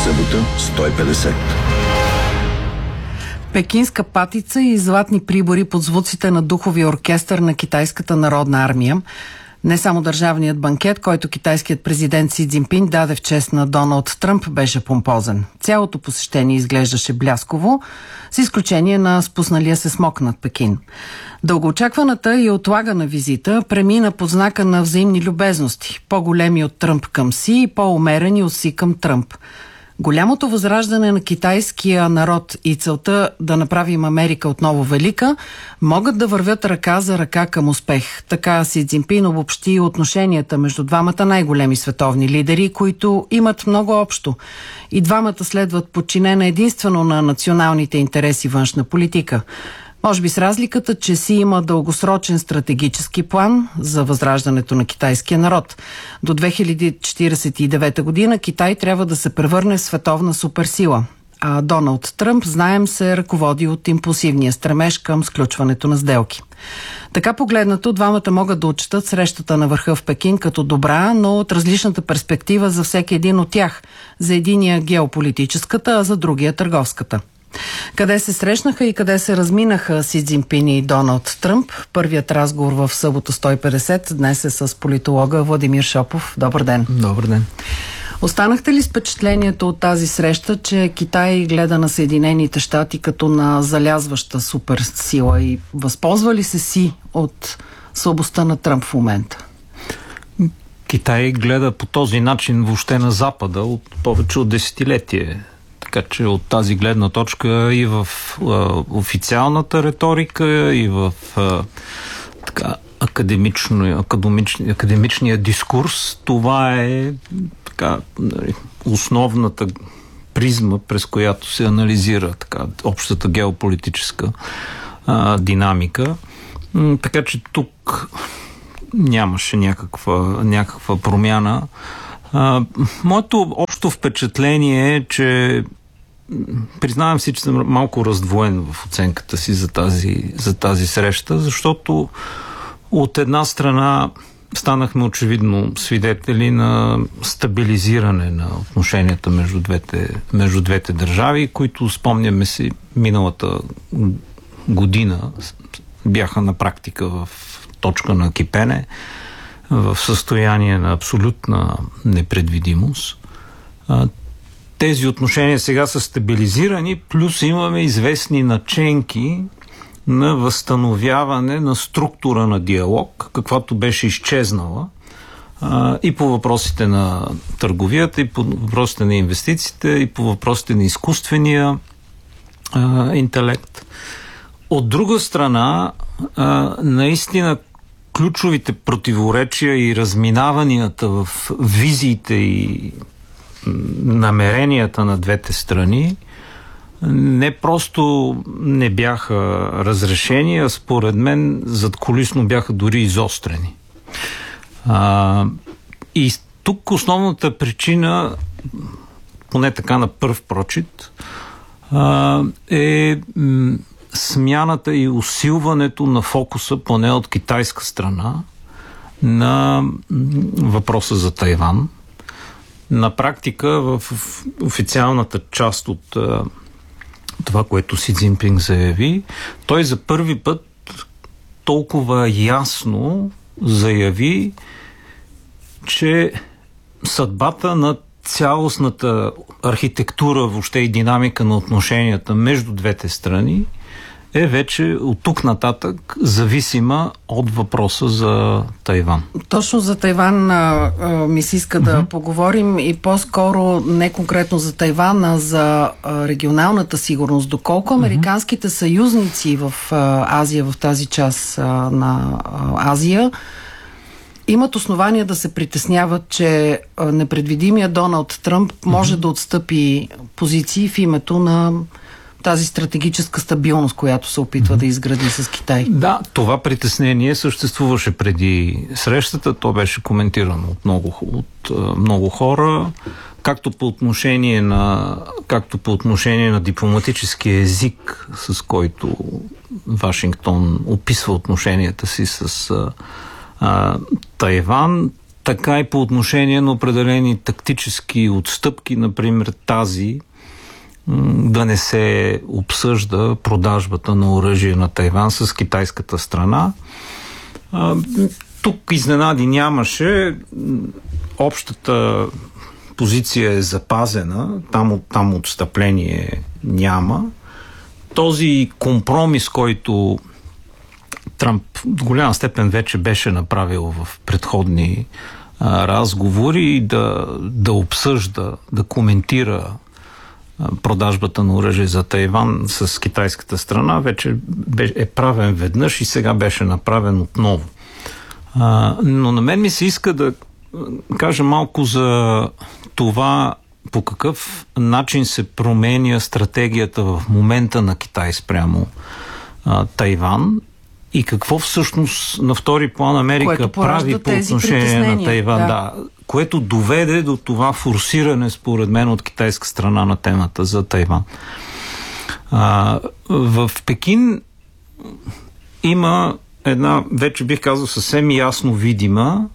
събота 150. Пекинска патица и златни прибори под звуците на духовия оркестър на Китайската народна армия. Не само държавният банкет, който китайският президент Си Цзинпин даде в чест на Доналд Тръмп, беше помпозен. Цялото посещение изглеждаше блясково, с изключение на спусналия се смок над Пекин. Дългоочакваната и отлагана визита премина под знака на взаимни любезности, по-големи от Тръмп към Си и по-умерени от Си към Тръмп. Голямото възраждане на китайския народ и целта да направим Америка отново велика могат да вървят ръка за ръка към успех. Така Си Цзинпин обобщи отношенията между двамата най-големи световни лидери, които имат много общо. И двамата следват подчинена единствено на националните интереси външна политика. Може би с разликата, че Си има дългосрочен стратегически план за възраждането на китайския народ. До 2049 година Китай трябва да се превърне в световна суперсила. А Доналд Тръмп, знаем, се ръководи от импулсивния стремеж към сключването на сделки. Така погледнато, двамата могат да отчитат срещата на върха в Пекин като добра, но от различната перспектива за всеки един от тях. За единия геополитическата, а за другия търговската. Къде се срещнаха и къде се разминаха Си Цзинпин и Доналд Тръмп? Първият разговор в събота 150 днес е с политолога Владимир Шопов. Добър ден. Добър ден. Останахте ли с впечатлението от тази среща, че Китай гледа на Съединените щати като на залязваща суперсила и възползва ли се Си от слабостта на Тръмп в момента? Китай гледа по този начин въобще на Запада от повече от десетилетие. Така че от тази гледна точка и в официалната риторика, и в академичния дискурс, това е основната призма, през която се анализира общата геополитическа динамика. Така че тук нямаше някаква промяна. Моето общо впечатление е, че признавам си, че съм малко раздвоен в оценката си за тази среща, защото от една страна станахме очевидно свидетели на стабилизиране на отношенията между двете държави, които, спомняме си, миналата година бяха на практика в точка на кипене, в състояние на абсолютна непредвидимост. Тези отношения сега са стабилизирани, плюс имаме известни наченки на възстановяване на структура на диалог, каквато беше изчезнала и по въпросите на търговията, и по въпросите на инвестициите, и по въпросите на изкуствения интелект. От друга страна, наистина ключовите противоречия и разминаванията в визиите и намеренията на двете страни не просто не бяха разрешени, а според мен задкулисно бяха дори изострени. И тук основната причина, поне така на пръв прочит, е смяната и усилването на фокуса, поне от китайска страна, на въпроса за Тайван. На практика в официалната част от това, което Си Цзинпин заяви, той за първи път толкова ясно заяви, че съдбата на цялостната архитектура, въобще и динамика на отношенията между двете страни е вече от тук нататък зависима от въпроса за Тайван. Точно за Тайван ми се иска да поговорим и по-скоро не конкретно за Тайван, а за регионалната сигурност. Доколко американските съюзници в Азия, в тази част на Азия, имат основания да се притесняват, че непредвидимия Доналд Тръмп може да отстъпи позиции в името на тази стратегическа стабилност, която се опитва да изгради с Китай. Да, това притеснение съществуваше преди срещата. То беше коментирано от много хора, както по отношение на дипломатическия език, с който Вашингтон описва отношенията си с Тайван. така и по отношение на определени тактически отстъпки, например тази да не се обсъжда продажбата на оръжие на Тайван с китайската страна. Тук изненади нямаше. Общата позиция е запазена. Там отстъпление няма. Този компромис, който Трамп в голяма степен вече беше направил в предходни разговори, да обсъжда, да коментира продажбата на оръжие за Тайван с китайската страна, вече е правен веднъж и сега беше направен отново. Но на мен ми се иска да кажа малко за това по какъв начин се променя стратегията в момента на Китай спрямо Тайван и какво всъщност на втори план Америка прави по отношение на Тайван. Да, което доведе до това форсиране, според мен, от китайска страна на темата за Тайван. В Пекин има една, вече бих казал, съвсем ясно видима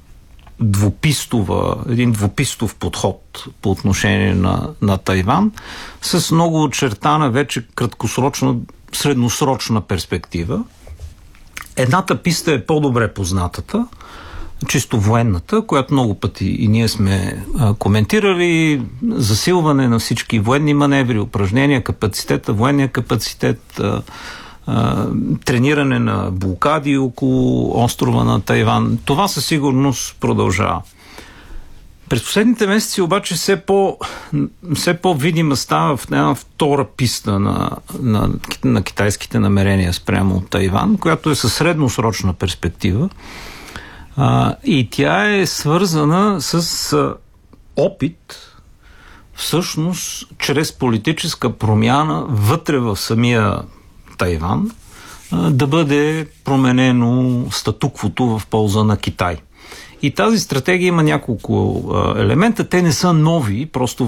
един двупистов подход по отношение на Тайван с много очертана вече краткосрочна, средносрочна перспектива. Едната писта е по-добре познатата, чисто военната, която много пъти и ние сме коментирали, засилване на всички военни маневри, упражнения, военния капацитет, трениране на блокади около острова на Тайван. Това със сигурност продължава. През последните месеци обаче все по-видима става в една втора писта на китайските намерения спрямо Тайван, която е със средносрочна перспектива. И тя е свързана с опит всъщност чрез политическа промяна вътре в самия Тайван да бъде променено статуквото в полза на Китай. И тази стратегия има няколко елемента. Те не са нови, просто